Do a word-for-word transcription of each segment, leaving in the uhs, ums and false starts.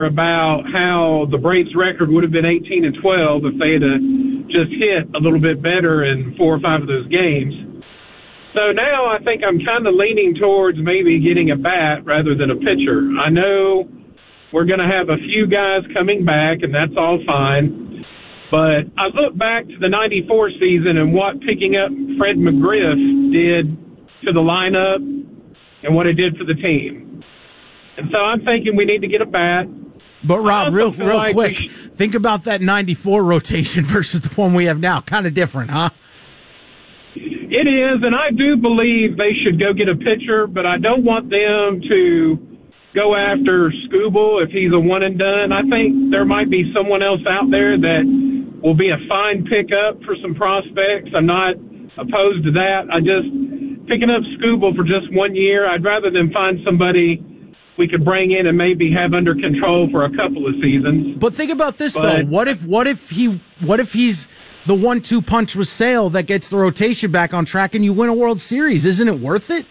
about how the Braves' record would have been eighteen and twelve if they had uh, just hit a little bit better in four or five of those games. So now I think I'm kind of leaning towards maybe getting a bat rather than a pitcher. I know we're going to have a few guys coming back, and that's all fine. But I look back to the ninety-four season and what picking up Fred McGriff did to the lineup and what it did for the team. And so I'm thinking we need to get a bat. But, Rob, real real like quick, should... think about that ninety-four rotation versus the one we have now. Kind of different, huh? It is, and I do believe they should go get a pitcher, but I don't want them to go after Skubal if he's a one-and-done. I think there might be someone else out there that will be a fine pickup for some prospects. I'm not opposed to that. I just, picking up Skubal for just one year, I'd rather than find somebody we could bring in and maybe have under control for a couple of seasons. But think about this, but, though. What if what if he what if he's the one two punch with Sale that gets the rotation back on track and you win a World Series? Isn't it worth it?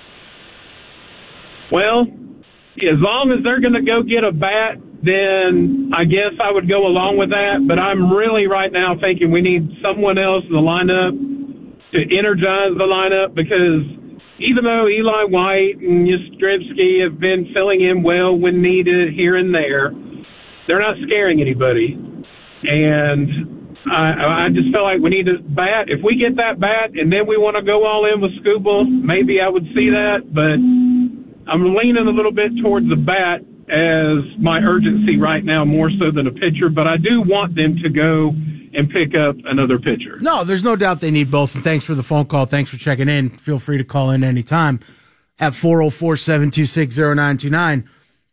Well, as long as they're going to go get a bat, then I guess I would go along with that. But I'm really right now thinking we need someone else in the lineup to energize the lineup, because even though Eli White and Yastrzemski have been filling in well when needed here and there, they're not scaring anybody. And I, I just feel like we need to bat. If we get that bat and then we want to go all in with Skubal, maybe I would see that. But I'm leaning a little bit towards the bat as my urgency right now, more so than a pitcher. But I do want them to go and pick up another pitcher. No, there's no doubt they need both. And thanks for the phone call. Thanks for checking in. Feel free to call in anytime at four oh four, seven two six, oh nine two nine.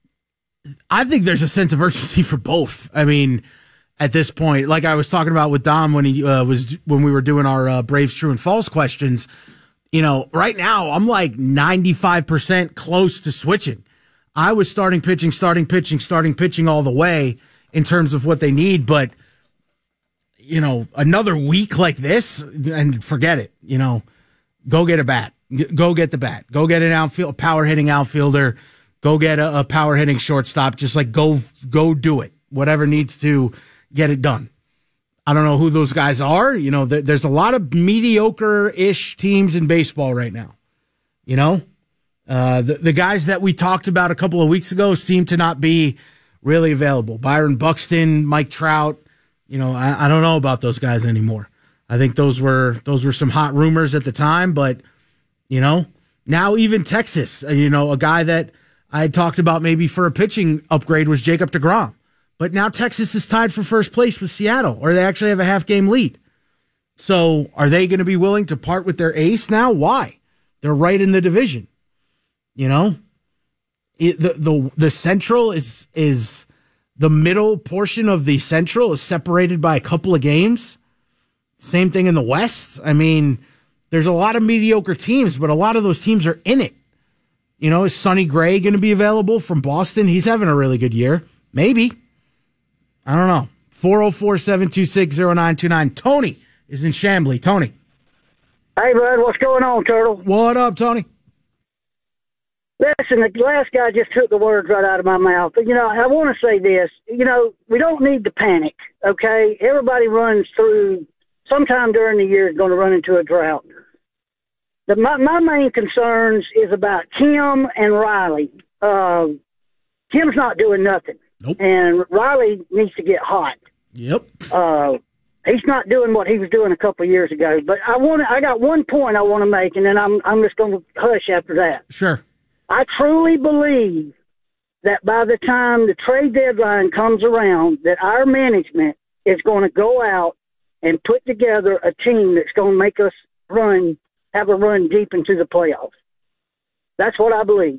I think there's a sense of urgency for both. I mean, at this point, like I was talking about with Dom when he uh, was when we were doing our uh, Braves true and false questions, you know, right now I'm like ninety-five percent close to switching. I was starting pitching, starting pitching, starting pitching all the way in terms of what they need, but you know, another week like this, and forget it. You know, go get a bat. Go get the bat. Go get an outfield, power hitting outfielder. Go get a, a power hitting shortstop. Just like go, go do it. Whatever needs to get it done. I don't know who those guys are. You know, th- there's a lot of mediocre-ish teams in baseball right now. You know, uh, the the guys that we talked about a couple of weeks ago seem to not be really available. Byron Buxton, Mike Trout. You know, I, I don't know about those guys anymore. I think those were those were some hot rumors at the time, but you know, now even Texas, you know, a guy that I had talked about maybe for a pitching upgrade was Jacob deGrom, but now Texas is tied for first place with Seattle, or they actually have a half game lead. So, are they going to be willing to part with their ace now? Why? They're right in the division. You know, it, the the the Central is is. The middle portion of the Central is separated by a couple of games. Same thing in the West. I mean, there's a lot of mediocre teams, but a lot of those teams are in it. You know, is Sonny Gray going to be available from Boston? He's having a really good year. Maybe. I don't know. four oh four, seven two six, oh nine two nine. Tony is in Chamblee. Tony. Hey, bud. What's going on, Turtle? What up, Tony? Listen, the last guy just took the words right out of my mouth. You know, I want to say this. You know, we don't need to panic, okay? Everybody runs through, sometime during the year is going to run into a drought. The, my, my main concerns is about Kim and Riley. Uh, Kim's not doing nothing. Nope. And Riley needs to get hot. Yep. Uh, he's not doing what he was doing a couple of years ago. But I want I got one point I want to make, and then I'm I'm just going to hush after that. Sure. I truly believe that by the time the trade deadline comes around, that our management is going to go out and put together a team that's going to make us run, have a run deep into the playoffs. That's what I believe.